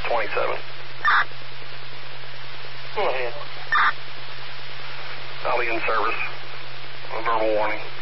27. Go ahead. I'll be in service. A verbal warning.